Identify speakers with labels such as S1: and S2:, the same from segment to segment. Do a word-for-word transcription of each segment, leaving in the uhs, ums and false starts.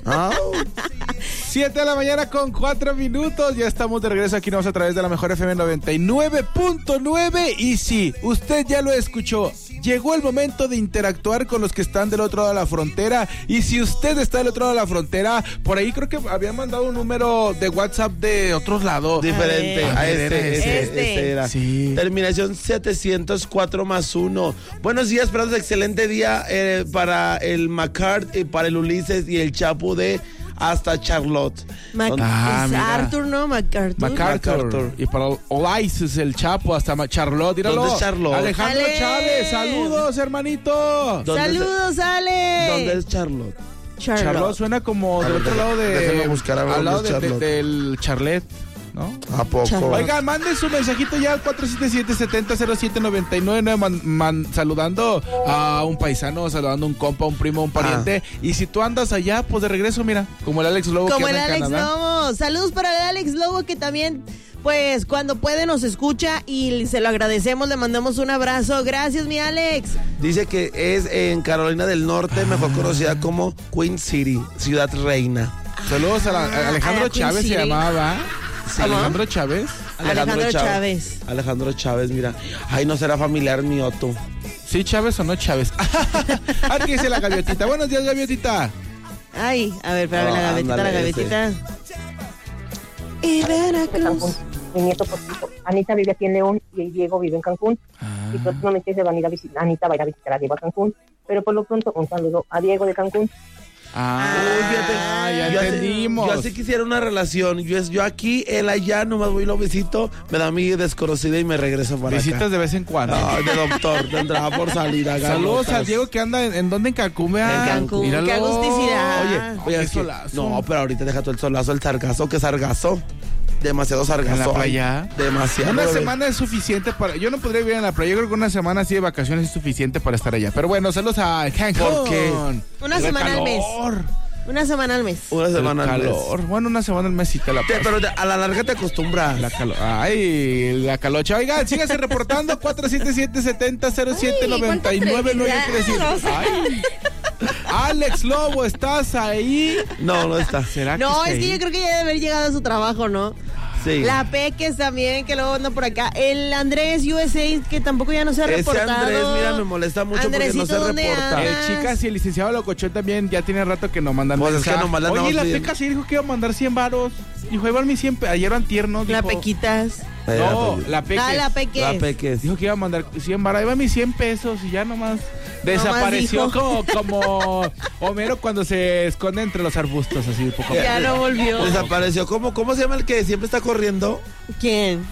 S1: Oh.
S2: siete de la mañana con cuatro minutos. Ya estamos de regreso aquí nomás a través de la mejor F M noventa y nueve punto nueve. Y sí, usted ya lo escuchó. Llegó el momento de interactuar con los que están del otro lado de la frontera. Y si usted está del otro lado de la frontera, por ahí creo que habían mandado un número de WhatsApp de otros lados.
S1: Diferente a, a este, este,
S3: este.
S1: este era.
S2: Sí.
S1: Terminación setecientos cuatro más uno. Buenos días, esperamos excelente día eh, para el McCart, y para el Ulises y el Chapo de hasta Charlotte.
S3: Mac
S2: Ah,
S3: es
S2: mira.
S3: Arthur, ¿no? MacArthur.
S2: MacArthur.
S1: MacArthur.
S2: Y para Oasis, el Chapo, hasta Ma- Charlotte. Míralo.
S1: ¿Dónde es Charlotte?
S2: Alejandro
S3: Ale.
S2: Chávez, saludos, hermanito.
S1: ¿Dónde
S3: Saludos, Ale.
S1: ¿Dónde es Charlotte?
S3: Charlotte.
S2: Charlotte suena como
S1: A
S2: del
S1: ver,
S2: otro
S1: déjame-
S2: lado de...
S1: déjame buscar a ver
S2: al
S1: dónde
S2: lado
S1: es
S2: de- de-
S1: Charlotte.
S2: del Charlet, ¿no?
S1: ¿A poco?
S3: Charlotte.
S2: Oigan, manden su mensajito ya al cuatro siete siete, siete cero cero siete nueve nueve, man, man, saludando a un paisano, saludando a un compa, un primo, un pariente.
S1: Ah.
S2: Y si tú andas allá, pues de regreso, mira, como el Alex Lobo.
S3: Como
S2: que
S3: el
S2: anda en
S3: Alex
S2: Canadá.
S3: Lobo. Saludos para el Alex Lobo, que también, pues, cuando puede nos escucha y se lo agradecemos, le mandamos un abrazo. Gracias, mi Alex.
S1: Dice que es en Carolina del Norte, mejor conocida como Queen City, ciudad reina.
S2: Saludos a, la- a
S3: Ah,
S2: Alejandro
S3: a la Queen
S2: Chávez, se
S3: City.
S2: llamaba, ¿va?
S1: Sí.
S2: Alejandro Chávez.
S3: Alejandro Chávez.
S1: Alejandro Chávez, mira. Ay, no será familiar mi Otto.
S2: ¿Sí, Chávez o no Chávez? Aquí dice la gaviotita. Buenos días, gaviotita.
S3: Ay, a ver, espérame,
S1: Ah,
S3: la gavetita, la
S1: ándale,
S3: gavetita. Y Veracruz.
S4: Cancún. Mi nieto postizo. Anita vive aquí en León y Diego vive en Cancún. Y próximamente se van a ir a visitar. Anita va a ir a visitar a Diego a Cancún. Pero por lo pronto, un saludo a Diego de Cancún.
S2: Ah,
S1: Uy, fíjate,
S2: ya
S1: yo así-
S2: entendimos.
S1: Yo así quisiera una relación. Yo, es- yo aquí, él allá, nomás voy y lo visito, me da mi desconocida y me regreso para
S2: Visitas
S1: acá.
S2: de vez en cuando.
S1: Ay, de doctor, tendrá por salir a
S2: Saludos
S1: ganotas.
S2: a Diego que anda en, ¿en dónde? En Cancún, ¿verdad?
S1: En Cancún.
S2: Míralo.
S3: Qué agusticidad.
S1: Oye,
S3: Ah,
S1: oye,
S2: qué
S1: es que-
S2: solazo.
S1: no, pero ahorita deja todo el solazo, el sargazo, que sargazo. Demasiado sargazo.
S2: ¿En la
S1: ay,
S2: playa?
S1: Demasiado.
S2: Una
S1: bebé.
S2: semana es suficiente para... Yo no podría vivir en la playa. Yo creo que una semana así de vacaciones es suficiente para estar allá. Pero bueno, saludos a Cancún.
S1: ¿Por qué?
S3: Una
S2: El
S3: semana al mes.
S2: calor.
S3: Una semana al mes.
S1: Una
S2: El
S1: semana al mes.
S2: calor. Bueno, una semana al mes sí te la
S1: Te-
S2: paso.
S1: pero te- a la larga te acostumbras.
S2: La calor. Ay, la calocha. Oigan, síganse reportando cuatro siete siete, siete cero cero siete
S3: Ay,
S2: nueve
S3: cuánta
S2: nueve nueve
S3: atrevidad, o sea.
S2: Ay. Alex Lobo, ¿estás ahí?
S1: No, no está.
S2: ¿Será
S3: No,
S2: que
S3: es
S2: está
S3: que
S2: ahí?
S3: yo creo que ya debe haber llegado a su trabajo, ¿no?
S1: Sí.
S3: La Peques también, que luego anda por acá. El Andrés U S A, que tampoco ya no se ha
S1: Ese
S3: reportado.
S1: Andrés, mira, me molesta mucho porque no
S3: Andresito,
S1: se
S3: ¿dónde
S1: reporta.
S3: andas?
S2: El chicas y el licenciado Locochón también ya tiene rato que no mandan
S1: Pues es que
S2: mensaje.
S1: nomás le
S2: Oye,
S1: andamos
S2: la
S1: pidiendo.
S2: Peca sí dijo que iba a mandar cien varos. Dijo, igual mi cien, pe- ayer antier, ¿no?
S3: La
S2: Dijo-
S3: Pequitas.
S1: Ay,
S2: No,
S1: la-
S2: la Peque.
S3: Ah, la Peques.
S1: La Peques.
S2: Dijo que iba a mandar cien varos. Ahí va mis cien pesos y ya nomás desapareció
S3: dijo.
S2: como, como Homero cuando se esconde entre los arbustos, así poco a
S3: Ya no volvió.
S1: Desapareció. ¿Cómo, ¿Cómo se llama el que siempre está corriendo?
S3: ¿Quién?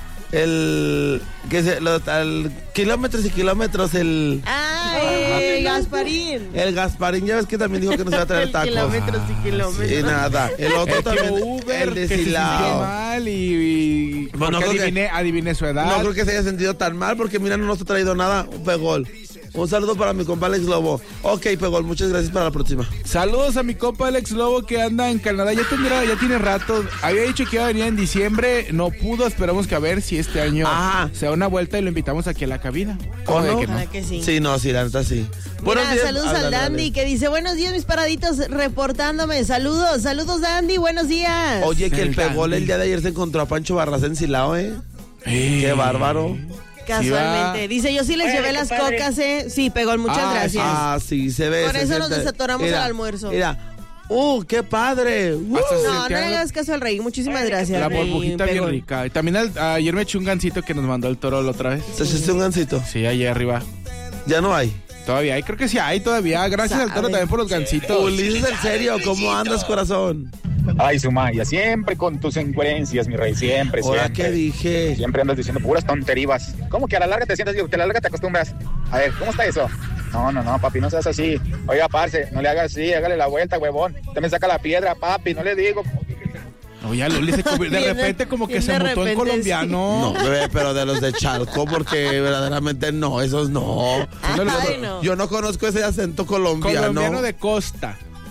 S1: El que se, lo- al kilómetros y kilómetros, el
S3: Ay, Gasparín.
S1: el Gasparín, ya ves que también dijo que no se va a traer
S3: El
S1: tacos.
S3: kilómetros y kilómetros.
S1: Y nada, el otro
S2: El
S1: también,
S2: tío Uber,
S1: el de
S2: que se sintió
S1: Silao.
S2: mal y, y
S1: Bueno,
S2: porque
S1: creo que-
S2: adiviné, adiviné su edad.
S1: No creo que se haya sentido tan mal porque mira, no nos ha traído nada, un pegol. Un saludo para mi compa Alex Lobo. Ok, pegol, muchas gracias, para la próxima.
S2: Saludos a mi compa Alex Lobo que anda en Canadá. Ya tendrá, ya tiene rato. Había dicho que iba a venir en diciembre, no pudo. Esperamos que a ver si este año
S1: Ah.
S2: se da una vuelta y lo invitamos aquí a la cabina.
S1: ¿O
S2: ¿Cómo de
S1: no?
S2: que no?
S3: Ojalá que sí.
S1: Sí, no, sí, la neta sí. Buenos
S3: Mira,
S1: días.
S3: saludos
S1: Ah,
S3: al
S1: dale,
S3: Dandy,
S1: dale.
S3: que dice, buenos días, mis paraditos, reportándome. Saludos, saludos, Dandy, buenos días.
S1: Oye, que el
S2: El
S1: pegol
S2: Dandy.
S1: el día de ayer se encontró a Pancho Barras en Silao, ¿eh?
S2: Eh.
S1: Qué bárbaro.
S3: Casualmente.
S2: Sí,
S3: Dice, yo sí les
S4: Ay,
S3: llevé
S4: qué
S3: las
S4: padre.
S3: cocas, ¿eh? Sí, pegó, muchas
S2: Ah,
S3: gracias.
S1: Ah, sí, se ve.
S3: Por
S1: se
S3: eso nos
S1: siente.
S3: desatoramos
S1: Mira,
S3: al almuerzo.
S1: Mira, ¡uh, qué padre! ¡Uh!
S2: Hasta se
S3: No, no
S2: sentía
S3: le hagas caso al rey. Muchísimas gracias.
S2: la
S3: mi
S2: burbujita bien
S3: pegón.
S2: rica. Y también al- ayer me eché un gancito que nos mandó el toro la otra vez.
S1: ¿Te echaste un gancito?
S2: Sí, allá arriba.
S1: Ya no hay.
S2: Todavía hay, creo que sí hay todavía. Gracias al toro
S3: Sabe.
S2: también por los gancitos.
S1: Ulises, en serio, ¿cómo andas, corazón?
S5: Ay, Sumaya, siempre con tus incoherencias, mi rey, siempre,
S1: Ahora
S5: siempre.
S1: que dije.
S5: Siempre andas diciendo puras tonterías. ¿Cómo que a la larga te sientas, digo, que a la larga te acostumbras? A ver, ¿cómo está eso? No, no, no, papi, no seas así. Oiga, parce, no le hagas así, hágale la vuelta, huevón. Usted me saca la piedra, papi, no le digo.
S2: No, ya Luli se convirtió- de
S3: Bien de-
S2: repente como que
S3: bien
S2: se
S3: de
S2: mutó en
S3: repente,
S2: colombiano.
S1: No, bebé, pero de los de Chalco, porque verdaderamente no, esos no.
S3: Ay,
S1: yo,
S3: no.
S1: yo no conozco ese acento colombiano.
S2: Colombiano de costa.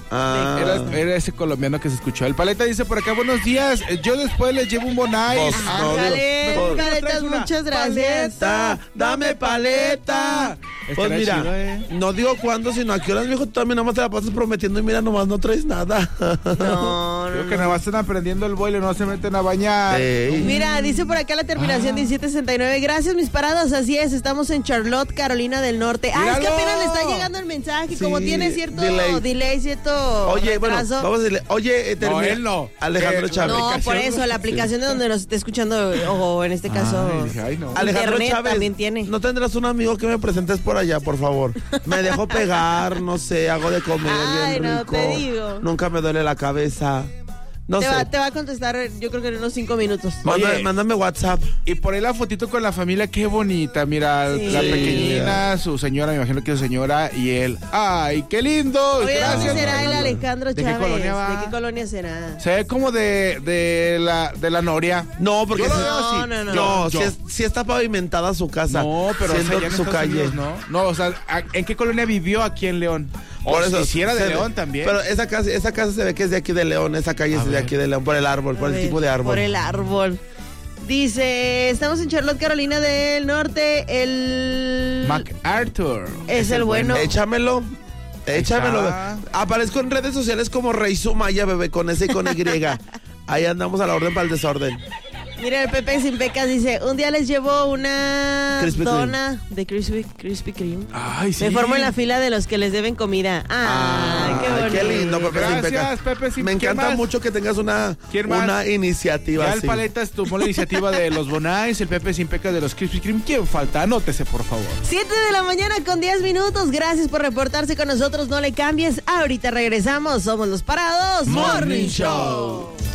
S1: Ah.
S2: Era, era ese colombiano que se escuchó. El Paleta dice por acá, buenos días. Yo después les llevo un bonais.
S1: Vos, no,
S3: Ándale,
S1: Dios.
S3: paletas, muchas gracias.
S1: Paleta, dame paleta. Pues
S2: Estaría
S1: mira,
S2: chido, eh.
S1: no digo cuándo, sino a qué horas, viejo. Tú también nomás te la pasas prometiendo y mira, nomás no traes nada.
S3: No, no,
S2: Creo que
S3: no.
S2: nada más están aprendiendo el vuelo y no se meten a bañar.
S1: Ey.
S3: Mira, dice por acá la terminación diecisiete sesenta y nueve. Gracias, mis parados. Así es, estamos en Charlotte, Carolina del Norte. Ah, es que
S2: ¡Míralo!
S3: apenas le está llegando el mensaje.
S1: Sí,
S3: Como tiene cierto
S1: delay.
S3: delay, cierto
S1: Oye, bueno,
S3: retraso.
S1: vamos a decirle. Oye, eh,
S2: No,
S1: termina-
S2: él no.
S1: Alejandro
S2: Eh,
S1: Chávez.
S3: No, por
S2: aplicación.
S3: eso, la aplicación de donde nos esté escuchando, o en este caso,
S2: Ay, dije, ay, no.
S1: Alejandro
S3: Internet
S1: Chávez,
S3: también tiene.
S1: ¿no tendrás un amigo que me presentes por allá, por favor? Me dejo pegar, no sé, hago de comer
S3: Ay,
S1: bien
S3: no,
S1: rico.
S3: te digo.
S1: Nunca me duele la cabeza. No
S3: te,
S1: sé.
S3: va, te va a contestar, yo creo que en unos cinco minutos.
S1: Manda-
S2: Oye.
S1: mándame WhatsApp.
S2: Y por ahí la fotito con la familia, qué bonita. Mira,
S3: Sí.
S2: la pequeñina, su señora, me imagino que es su señora, y él. ¡Ay, qué lindo!
S3: Oye,
S2: Gracias.
S3: ¿dónde será el Alejandro
S2: ¿De qué
S3: Chávez?
S2: colonia va?
S3: ¿De qué colonia será?
S2: Se ve como de, de, la, de la Noria.
S1: No, porque
S2: Yo lo
S1: si-
S2: veo así.
S3: No, no, no.
S1: No,
S2: Yo-
S1: si, es- si está pavimentada su casa.
S2: No, pero
S1: siendo
S2: o sea, ya en
S1: su
S2: Estados
S1: calle.
S2: Unidos, ¿no? No, o sea, ¿a- ¿en qué colonia vivió aquí en León? O
S1: Por eso,
S2: si hiciera de
S1: se ve-
S2: León también.
S1: Pero esa casa, esa casa se ve que es de aquí de León, esa calle
S2: A
S1: es de
S2: ver.
S1: aquí de León, por el árbol, por
S3: A
S1: el
S3: ver,
S1: tipo de árbol.
S3: Por el árbol. Dice, estamos en Charlotte, Carolina del Norte. El...
S2: MacArthur.
S3: Es el bueno.
S1: Échamelo. Échamelo.
S2: está.
S1: Aparezco en redes sociales como Rey Sumaya, bebé, con S y con Y. Ahí andamos a la orden para el desorden.
S3: Mira, el Pepe Sin Pecas dice, un día les llevo una
S1: Krispy
S3: dona de Krispy, Krispy Kreme.
S2: Ay, sí.
S3: Me formo en la fila de los que les deben comida. Ah, qué
S1: Ay,
S3: bonito.
S1: qué lindo, Pepe Sin
S2: Gracias,
S1: Pecas.
S2: Pepe Sin-
S1: Me
S2: ¿quién
S1: encanta
S2: más?
S1: mucho que tengas una,
S2: ¿Quién más?
S1: una iniciativa
S2: Ya
S1: así.
S2: el Paletas tomó la iniciativa de los Bonais, el Pepe Sin Pecas de los Krispy Kreme. ¿Quién falta? Anótese, por favor.
S3: siete de la mañana con diez minutos. Gracias por reportarse con nosotros. No le cambies. Ahorita regresamos. Somos los Parados
S1: Morning
S3: Morning
S1: Show.
S3: Show.